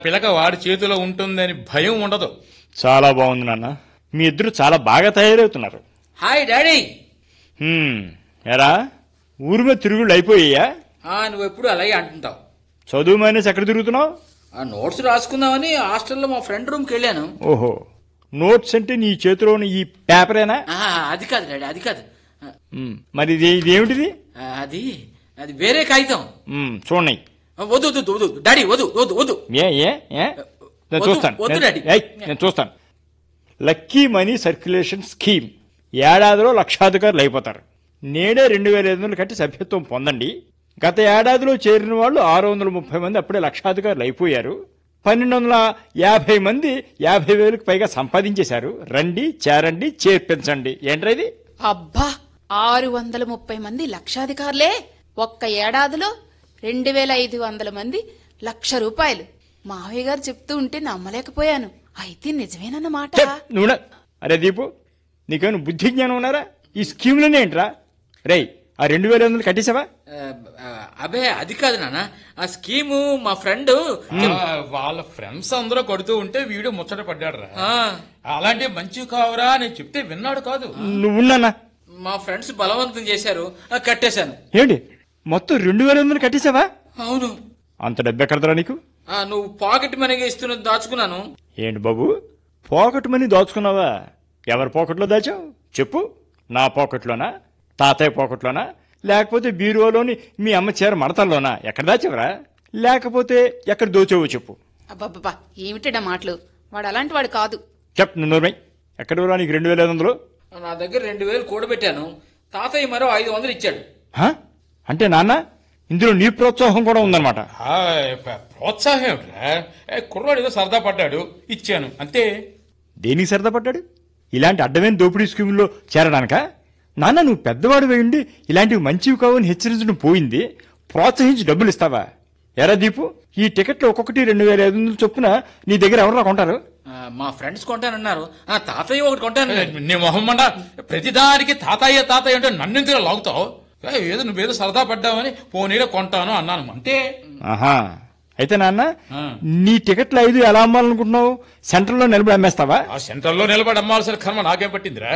పిలక వాడి చేతిలో ఉంటుందని భయం ఉండదు. చాలా బాగుంది నాన్న. మీ ఇద్దరు చాలా బాగా తయారవుతున్నారు. Hi daddy. ఎరా ఊరి మీద తిరుగుళ్ళు అయిపోయాయా? నువ్వు ఎప్పుడు అలాగే అంటుంటావు. చదువు మానేసి ఎక్కడ తిరుగుతున్నావు? నోట్స్ రాసుకుందామని హాస్టల్లో మా ఫ్రెండ్ రూమ్కి వెళ్ళాను. ఓహో, నోట్స్ అంటే నీ చేతిలోని ఈ పేపరేనా? అది కాదు డాడీ, అది కాదు. మరి ఇదేమిటిది? అది అది వేరే కాగితం. చూడండి. వద్దు వద్దు వద్దు డాడీ, వద్దు వద్దు వద్దు. నేను చూస్తాను. వద్దు డాడీ, నేను చూస్తాను. Lucky money circulation scheme. ఏడాదిలో లక్షాధికారులు అయిపోతారు. నేడే 2,500 కట్టి సభ్యత్వం పొందండి. గత ఏడాదిలో చేరిన వాళ్ళు 630 మంది అప్పుడే లక్షాధికారులు అయిపోయారు. 1,250 మంది 50,000కి పైగా సంపాదించేశారు. రండి, చేరండి, చేర్పించండి. ఏంట్రది? అబ్బా, 630 మంది లక్షాధికారులే. ఒక్క ఏడాదిలో 2,500 మంది ₹1,00,000. మావయ్య గారు చెప్తూ ఉంటే నమ్మలేకపోయాను. అయితే నిజమేనన్నమాట. నువ్వు అరే దీపు, నీకేమైనా బుద్ధి జ్ఞానం ఉన్నారా? ఈ స్కీమ్లోనే ఏంట్రా? రేయ్, ఆ 2,500 కట్టేసావా? అబే అది కాదు నాన్న, ఆ స్కీము మా ఫ్రెండ్ వాళ్ళ ఫ్రెండ్స్ అందరూ కొడుతూ ఉంటే వీడు ముచ్చట పడ్డాడు రా. అలాంటి మంచి కావురా నేను చెప్తే విన్నాడు కాదు. నువ్వున్నా మా ఫ్రెండ్స్ బలవంతం చేశారు, కట్టేశాను. ఏంటి, మొత్తం 2,500 కట్టేసావా? అవును. అంత డబ్బు ఎక్కడదరా నీకు? నువ్వు పాకెట్ మనీగా ఇస్తున్నది దాచుకున్నాను. ఏంటి బాబు, పాకెట్ మనీ దాచుకున్నావా? ఎవరి పాకెట్లో దాచావు చెప్పు? నా పాకెట్లోనా, తాతయ్య పాకెట్లోనా, లేకపోతే బీరువాలోని మీ అమ్మ చీర మడతల్లోనా? ఎక్కడ దాచావరా? లేకపోతే ఎక్కడ దోచావో చెప్పు. అబ్బబ్బా, ఏమిటా మాటలు? వాడు అలాంటి వాడు కాదు. చెప్పు నూరుమై, ఎక్కడ నీకు 2,500? నా దగ్గర 2,000 కూడబెట్టాను. తాతయ్య మరో 500 ఇచ్చాడు. అంటే నాన్న, ఇందులో నీ ప్రోత్సాహం కూడా ఉందన్నమాట. ప్రోత్సాహం ఏమిట్రా? కుర్రాడు ఏదో సరదా పడ్డాడు, ఇచ్చాను అంతే. దేనికి సరదా పడ్డాడు? ఇలాంటి అడ్డమైన దోపిడీ స్కీముల్లో చేరడానికా? నాన్న, నువ్వు పెద్దవాడు వేయండి, ఇలాంటివి మంచివి కావని హెచ్చరించడం పోయింది, ప్రోత్సహించి డబ్బులు ఇస్తావా? ఎరా దీపు, ఈ టికెట్లు ఒక్కొక్కటి 2,500 చొప్పున నీ దగ్గర ఎవరు కొంటారు? మా ఫ్రెండ్స్ కొంటానన్నారు. తాతయ్య ఒకటి కొంటాను. నీ మొహమ్మండా, ప్రతిదానికి తాతయ్య తాతయ్య అంటే నన్నెందుకు లాగుతావు? ఏదో నువ్వేదో సరదా పడ్డావని పోనీలో కొంటాను అన్నాను అంతే. ఆహా, అయితే నాన్న, నీ టికెట్లు 5 ఎలా అమ్మాలనుకుంటున్నావు? సెంటర్లో నిలబడి అమ్మేస్తావా? ఆ సెంటర్లో నిలబడి అమ్మాల్సిన కర్మ నాకేం పట్టిందిరా?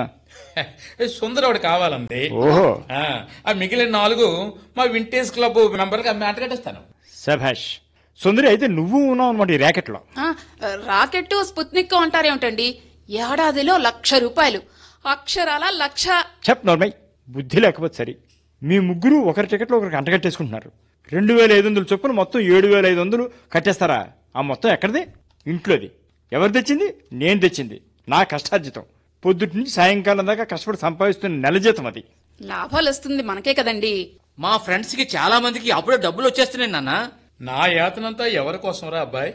సుందరవాడు కావాలండి. ఓహో, ఆ మిగిలిన 4 మా వింటేజ్ క్లబ్ మెంబర్కి అమ్మి కట్టేస్తాను. శభాష్. సుందరి, అయితే నువ్వు ఉన్నావు అనమాట ఈ ర్యాకెట్లో. Rocket Sputnik అంటారేమిటండి? ఏడాదిలో ₹1,00,000. అక్షరాల 1,00,000. చెప్ నోర్మై, బుద్ధి లేకపోతే సరి. మీ ముగ్గురు ఒకరి టికెట్లో ఒకరికి అంటగట్టేసుకుంటున్నారు. 2,500 చొప్పున మొత్తం 7,500 కట్టేస్తారా? ఆ మొత్తం ఎక్కడిది? ఇంట్లోది. ఎవరు తెచ్చింది? నేను తెచ్చింది. నా కష్టార్జితం. పొద్దుటి నుంచి సాయంకాలం దాకా కష్టపడి సంపాదిస్తున్న నెల జీతం అది. లాభాలు వస్తుంది మనకే కదండి. మా ఫ్రెండ్స్ కి చాలా మందికి అప్పుడే డబ్బులు వచ్చేస్తున్నాయి నాన్న. నా యాతనంతా ఎవరి కోసంరా అబ్బాయి?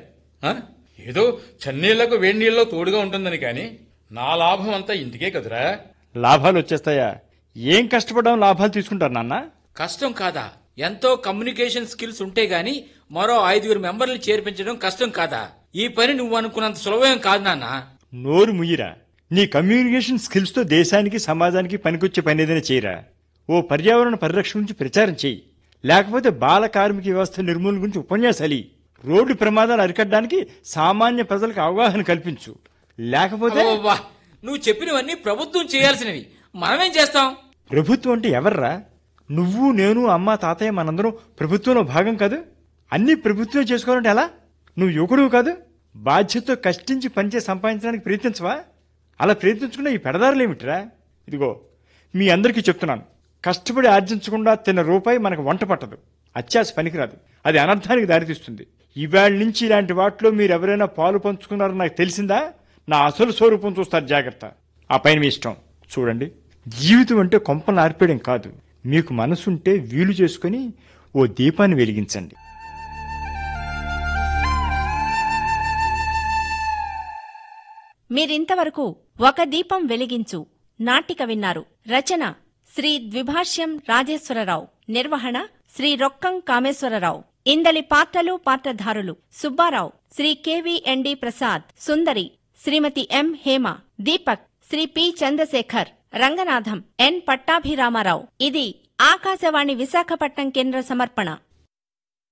ఏదో చన్నీళ్లకు వేడి నీళ్ళలో తోడుగా ఉంటుందని కాని నా లాభం అంతా ఇంటికే కదురా. లాభాలు వచ్చేస్తాయా? ఏం కష్టపడడం లాభాలు తీసుకుంటారు నాన్న? కష్టం కాదా? ఎంతో కమ్యూనికేషన్ స్కిల్స్ ఉంటే గాని మరో 5 మెంబర్లు చేర్పించడం కష్టం కాదా? ఈ పని నువ్వు అనుకున్నంత సులభం కాదు నాన్న. నోరు ముయ్యిరా. నీ కమ్యూనికేషన్ స్కిల్స్ తో దేశానికి సమాజానికి పనికొచ్చే పని ఏదైనా చేయరా. ఓ పర్యావరణ పరిరక్షణ గురించి ప్రచారం చేయి, లేకపోతే బాల కార్మిక వ్యవస్థ నిర్మూలన గురించి ఉపన్యాసాలి, రోడ్డు ప్రమాదాలు అరికట్టడానికి సామాన్య ప్రజలకు అవగాహన కల్పించు. లేకపోతే నువ్వు చెప్పినవన్నీ ప్రభుత్వం చేయాల్సినవి, మనమేం చేస్తాం? ప్రభుత్వం అంటే ఎవర్రా? నువ్వు, నేను, అమ్మ, తాతయ్య మనందరం ప్రభుత్వంలో భాగం కాదు? అన్ని ప్రభుత్వం చేసుకోవాలంటే ఎలా? నువ్వు యువకుడు కాదు? బాధ్యతతో కష్టించి పనిచే సంపాదించడానికి ప్రయత్నించవా? అలా ప్రయత్నించుకున్న ఈ పెడదారులేమిట్రా? ఇదిగో మీ అందరికీ చెప్తున్నాను, కష్టపడి ఆర్జించకుండా తిన్న రూపాయి మనకు వంట పట్టదు. అత్యాశ పనికిరాదు, అది అనర్థానికి దారితీస్తుంది. ఇవాళ నుంచి ఇలాంటి వాటిలో మీరు ఎవరైనా పాలు పంచుకున్నారని నాకు తెలిసిందా, నా అసలు స్వరూపం చూస్తారు. జాగ్రత్త. ఆ పైన మీ ఇష్టం. చూడండి, జీవితం అంటే కొంపలు ఆర్పేయడం కాదు. మీకు మనసుంటే వీలు చేసుకుని ఓ దీపాన్ని వెలిగించండి. మీరింతవరకు ఒక దీపం వెలిగించు నాటిక విన్నారు. రచన శ్రీ ద్విభాష్యం రాజేశ్వరరావు. నిర్వహణ శ్రీ రొక్కం కామేశ్వరరావు. ఇందలి పాత్రలు పాత్రధారులు: సుబ్బారావు శ్రీ కెవిఎన్డి ప్రసాద్, సుందరి శ్రీమతి ఎం హేమ, దీపక్ శ్రీ పి చంద్రశేఖర్, రంగనాథం ఎన్ పట్టాభిరామారావు. ఇది ఆకాశవాణి విశాఖపట్నం కేంద్ర సమర్పణ.